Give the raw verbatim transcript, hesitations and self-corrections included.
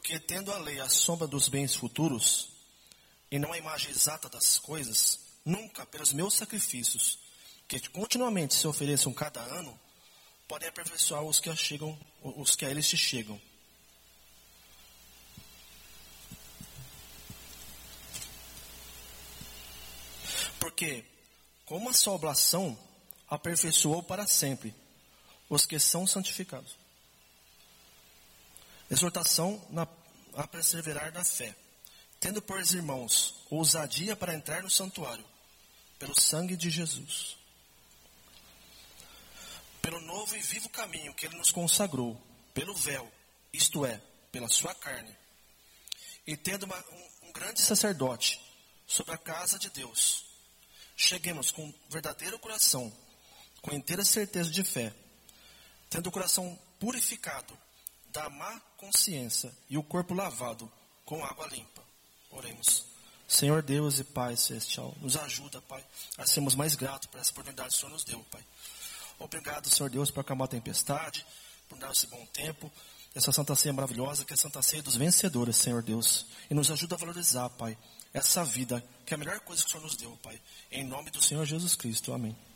Porque tendo a lei a sombra dos bens futuros, e não a imagem exata das coisas, nunca pelos meus sacrifícios, que continuamente se ofereçam cada ano, podem aperfeiçoar os que a, chegam, os que a eles te chegam. Porque, como a sua oblação aperfeiçoou para sempre os que são santificados. Exortação na, a perseverar na fé, tendo por irmãos ousadia para entrar no santuário, pelo sangue de Jesus. Pelo novo e vivo caminho que Ele nos consagrou, pelo véu, isto é, pela sua carne. E tendo uma, um, um grande sacerdote sobre a casa de Deus, cheguemos com verdadeiro coração, com inteira certeza de fé, tendo o coração purificado da má consciência e o corpo lavado com água limpa. Oremos. Senhor Deus e Pai Celestial, nos ajuda, Pai, a sermos mais gratos por essa oportunidade que o Senhor nos deu, Pai. Obrigado, Senhor Deus, por acalmar a tempestade, por dar esse bom tempo, essa Santa Ceia maravilhosa, que é a Santa Ceia dos vencedores, Senhor Deus. E nos ajuda a valorizar, Pai, essa vida, que é a melhor coisa que o Senhor nos deu, Pai. Em nome do Senhor Jesus Cristo. Amém.